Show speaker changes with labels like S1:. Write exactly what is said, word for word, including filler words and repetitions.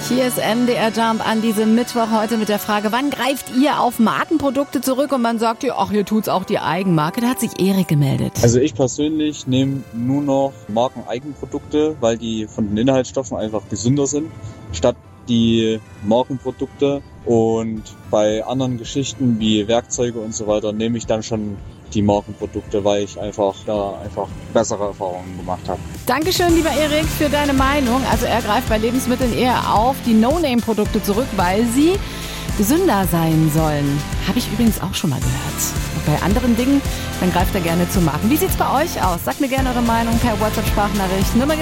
S1: Hier ist M D R Jump an diesem Mittwoch heute mit der Frage, wann greift ihr auf Markenprodukte zurück und man sagt ihr, ach, hier tut's auch die Eigenmarke. Da hat sich Erik gemeldet.
S2: Also ich persönlich nehme nur noch Markeneigenprodukte, weil die von den Inhaltsstoffen einfach gesünder sind, statt die Markenprodukte. Und bei anderen Geschichten wie Werkzeuge und so weiter nehme ich dann schon die Markenprodukte, weil ich einfach da einfach bessere Erfahrungen gemacht habe.
S1: Dankeschön, lieber Erik, für deine Meinung. Also er greift bei Lebensmitteln eher auf die No-Name-Produkte zurück, weil sie gesünder sein sollen. Habe ich übrigens auch schon mal gehört. Und bei anderen Dingen, dann greift er gerne zu Marken. Wie sieht's bei euch aus? Sagt mir gerne eure Meinung per WhatsApp-Sprachnachricht. Nummer